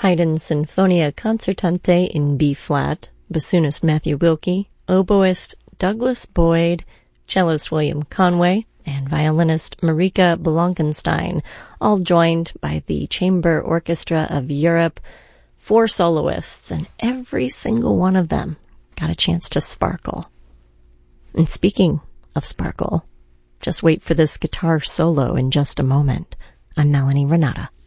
Haydn Sinfonia Concertante in B-flat, bassoonist Matthew Wilkie, oboist Douglas Boyd, cellist William Conway, and violinist Marika Blankenstein, all joined by the Chamber Orchestra of Europe, 4 soloists, and every single one of them got a chance to sparkle. And speaking of sparkle, just wait for this guitar solo in just a moment. I'm Melanie Renata.